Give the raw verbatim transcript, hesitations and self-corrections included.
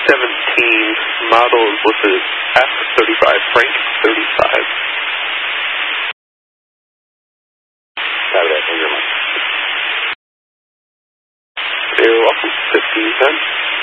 seventeen, model is listed as F thirty-five, Frank thirty-five. Copy that, thank you very much. You're welcome. fifteen ten.